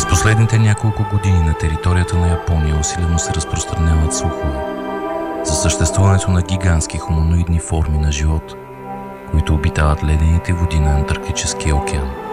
През последните няколко години на територията на Япония усилено се разпространяват слухове за съществуването на гигантски хуманоидни форми на живот, които обитават ледените води на Антарктическия океан.